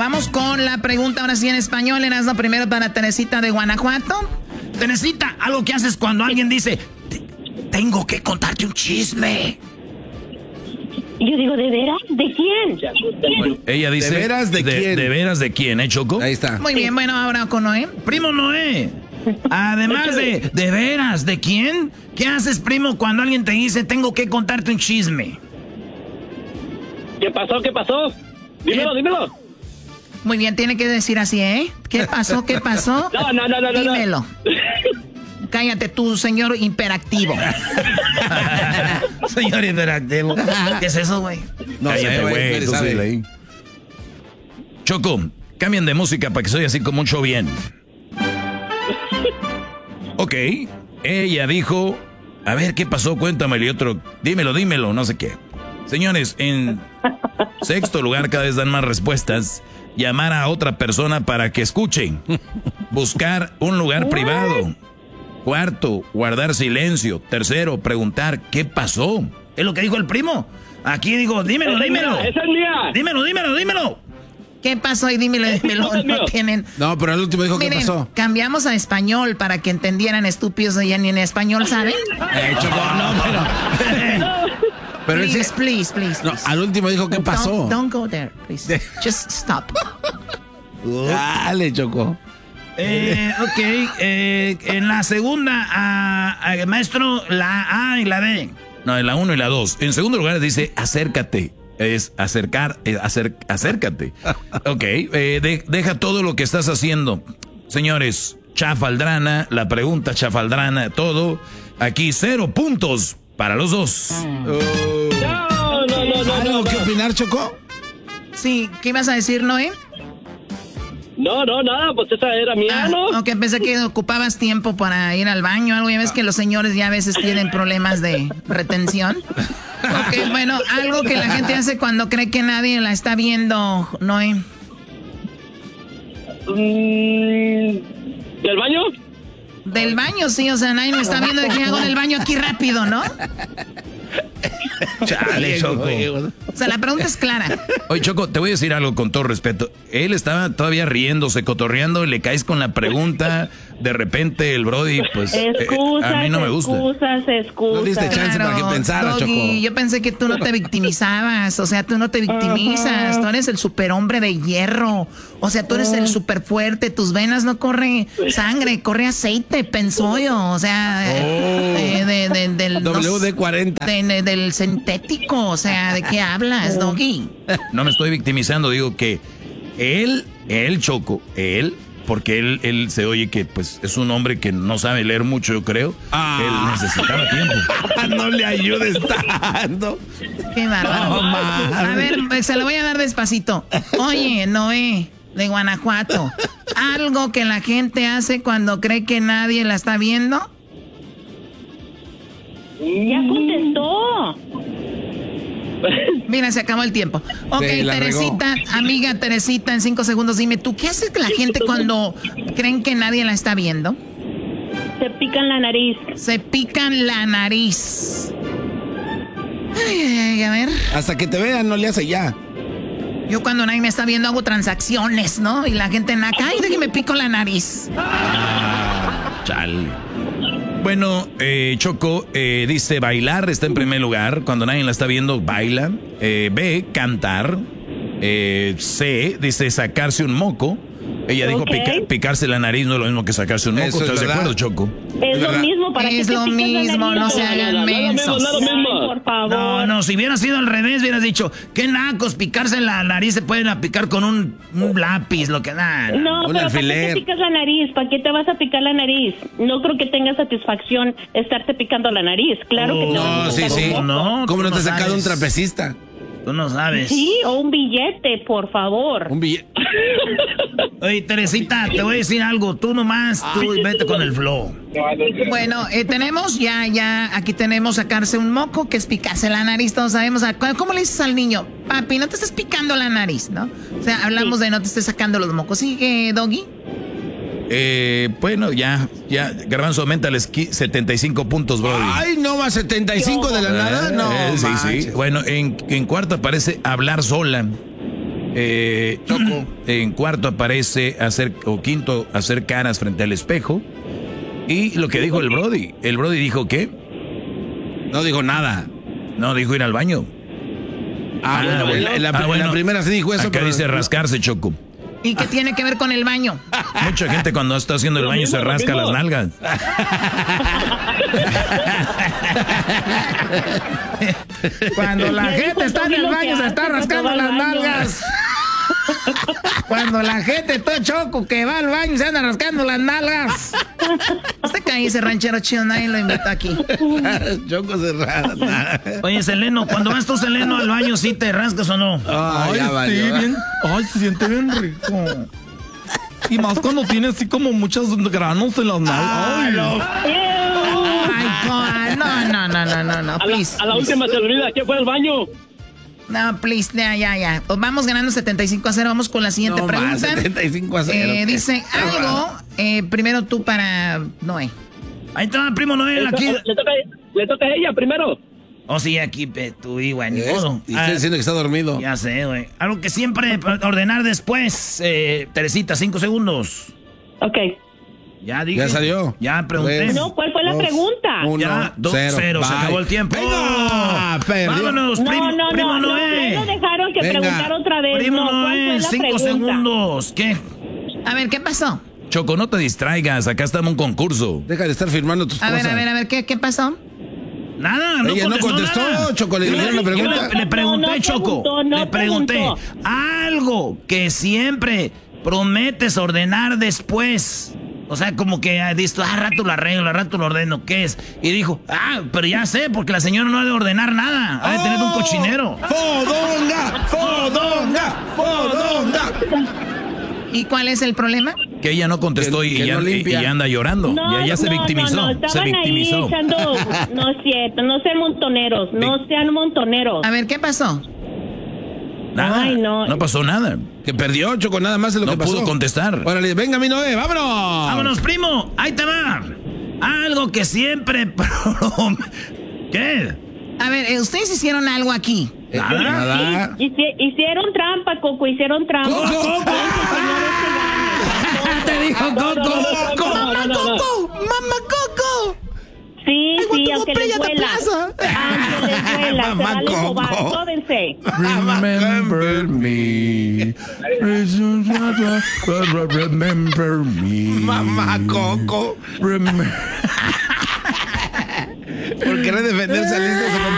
vamos con la pregunta ahora sí en español. Erasmo, primero para Teresita de Guanajuato. Teresita, algo que haces cuando alguien dice, tengo que contarte un chisme. Yo digo, ¿de veras? ¿De quién? Bueno, ella dice, ¿de veras de quién? ¿De veras de quién, Choco? Ahí está. Muy bien, bueno, ahora con Noé. Primo Noé, además de veras, ¿de quién? ¿Qué haces, primo, cuando alguien te dice, tengo que contarte un chisme? ¿Qué pasó? ¿Qué pasó? Dímelo, dímelo. Muy bien, tiene que decir así, ¿eh? ¿Qué pasó? ¿Qué pasó? No. Dímelo. Cállate tú, señor hiperactivo. Señor hiperactivo. ¿Qué es eso, güey? No Cállate, sé, güey. tú Tú sabes. síguele ahí. Choco, cambian de música para que soy así como un show bien. Ok, ella dijo, a ver, ¿qué pasó? Cuéntamelo. Y otro, dímelo, no sé qué. Señores, en sexto lugar, cada vez dan más respuestas. Llamar a otra persona para que escuche. Buscar un lugar privado. Cuarto, guardar silencio. Tercero, preguntar qué pasó. Es lo que dijo el primo. Aquí digo, dímelo. Esa es mía. Dímelo. ¿Qué pasó? Y dímelo. No tienen... No, pero el último dijo, Miren, ¿qué pasó? cambiamos a español para que entendieran, estúpidos, ya ni en español saben. Choco, no, pero Please. no, al último dijo, ¿qué pasó? Don't go there, please. Just stop. Dale, Choco. Ok, en la segunda, maestro, la A y la D. No, en la 1 y la 2. En segundo lugar dice, acércate. Es acércate. Ok, deja todo lo que estás haciendo. Señores, chafaldrana, la pregunta chafaldrana, todo. Aquí 0 puntos para los dos. No. ¿Algo que opinar, Choco? Sí, ¿qué ibas a decir, Noé? No, nada, pues esa era mía, ¿no? Ok, pensé que ocupabas tiempo para ir al baño, algo. Ya ves que los señores ya a veces tienen problemas de retención. Ok, bueno, algo que la gente hace cuando cree que nadie la está viendo, Noé. ¿Del baño? Del baño, sí, o sea, nadie me está viendo de qué hago en el baño aquí rápido, ¿no? Chale, Choco. O sea, la pregunta es clara. Oye, Choco, te voy a decir algo con todo respeto. Él estaba todavía riéndose, cotorreando, le caes con la pregunta. De repente el Brody, pues, a mí no me gusta. Excusas. No diste chance para que pensara, Doggy, Choco. yo pensé que tú no te victimizabas, o sea, tú no te victimizas, tú eres el superhombre de hierro, o sea, tú eres el super fuerte, tus venas no corre sangre, corre aceite, pensollo, o sea, del WD-40. del sintético, o sea, ¿de qué hablas, Doggy? No me estoy victimizando, digo que él, Choco, porque él se oye que pues es un hombre que no sabe leer mucho, yo creo. Él necesitaba tiempo. No le ayudes tanto. Qué bárbaro. A ver, pues, se lo voy a dar despacito. Oye, Noé, de Guanajuato, algo que la gente hace cuando cree que nadie la está viendo. Ya contestó. Mira, se acabó el tiempo. Ok, Sí, la Teresita, amiga Teresita, en 5 segundos, dime, ¿tú qué hace la gente cuando creen que nadie la está viendo? Se pican la nariz. Se pican la nariz. Ay, a ver. Hasta que te vean, no le hace ya. Yo cuando nadie me está viendo hago transacciones, ¿no? Y la gente naca, ay, de que me pico la nariz. Chale. Bueno, Choco dice bailar, está en primer lugar. Cuando nadie la está viendo, baila. B, cantar. C, dice sacarse un moco. Ella dijo picarse la nariz no es lo mismo que sacarse un moco. Eso es ¿Estás de verdad. acuerdo, Choco? Es lo mismo, ¿para Es qué te lo picas la mismo, nariz? no se hagan mensos. Nada mismo. Ay, por favor. No, si hubiera sido al revés, hubieras dicho, qué nacos, picarse la nariz se pueden picar con un lápiz, lo que da. No, Un pero ¿para qué alfiler. te picas la nariz? ¿Para qué te vas a picar la nariz? No creo que tenga satisfacción estarte picando la nariz. Claro que te vas a No, sí, picar sí. un moco. No, ¿Cómo tú no te has no sacado un sabes. trapecista? Tú no sabes. Sí, o un billete, por favor. Un billete. Oye, Teresita, te voy a decir algo. Tú nomás, tú vete con el flow. Bueno, tenemos aquí tenemos sacarse un moco, que es picarse la nariz, todos sabemos. ¿Cómo le dices al niño? Papi, no te estés picando la nariz, ¿no? O sea, hablamos de no te estés sacando los mocos. ¿Sigue, Doggy? Bueno, ya, Garbanzo, aumentales 75 puntos, brody. Ay, no más 75 de la nada. No, sí. manches. Bueno, en cuarto aparece hablar sola. Choco. En cuarto aparece quinto, hacer caras frente al espejo. Y lo que dijo el Brody dijo ¿qué? No dijo nada. No, dijo ir al baño. En la primera sí dijo eso. Acá pero dice rascarse, Choco. ¿Y qué tiene que ver con el baño? Mucha gente cuando está haciendo el baño se rasca las nalgas. Cuando la gente está en el baño se está rascando las nalgas. Cuando la gente, todo Choco, que va al baño se anda rascando las nalgas. Usted cae ese ranchero chido, nadie lo invita aquí. Choco cerrada. Oye, Seleno, cuando vas tú, Seleno, al baño, ¿sí te rascas o no? Ay, sí, bien. Ay, se siente bien rico. Y más cuando tiene así como muchos granos en las nalgas. Ay, no. No, please. A la última se le olvida que fue al baño. No, please, ya. Vamos ganando 75-0. Vamos con la siguiente pregunta. 75-0. Dice algo. Primero tú para Noé. Ahí está, primo Noé, aquí. Le toca a ella primero. Oh, sí, aquí tú igual, ni modo. Y estoy diciendo que está dormido. Ya sé, güey. Algo que siempre ordenar después. Teresita, 5 segundos. Ok. Ya dije. Ya salió. Ya pregunté. No, ¿cuál fue la pregunta? 1, 2, 0. Se acabó el tiempo. ¡Venga! Vámonos, primo Noé. No dejaron que preguntara otra vez. Primo Noé, 5 segundos. ¿Qué? A ver, ¿qué pasó? Choco, no te distraigas. Acá estamos en un concurso. Deja de estar firmando tus cosas. A ver, ¿qué pasó? Nada, Ella no contestó, nada. Choco, le dijeron la pregunta. Le pregunté, Choco. Le pregunté. Algo que siempre prometes ordenar después. O sea, como que dices, rato lo arreglo, a rato lo ordeno, ¿qué es? Y dijo, pero ya sé, porque la señora no ha de ordenar nada, ha de tener un cochinero. ¡Fodonga! ¿Y cuál es el problema? Que ella no contestó y anda llorando. No, y ella se victimizó. No, estaban ahí echando, no es cierto, no sean montoneros. A ver, ¿qué pasó? Nada, Ay, no pasó nada. Que perdió, Choco, nada más es lo que pasó. No pudo contestar. Órale, venga, mi Noé, vámonos. Vámonos, primo, ahí te va. Algo que siempre... ¿Qué? A ver, ¿ustedes hicieron algo aquí? Nada. Hicieron trampa, Coco, hicieron trampa. ¡Coco! Te dijo Coco. ¡Mamá Coco! Sí, aunque les duela. Mamá Coco. Jódense. Remember me. Remember me. Mamá Coco. ¿Por qué defenderse al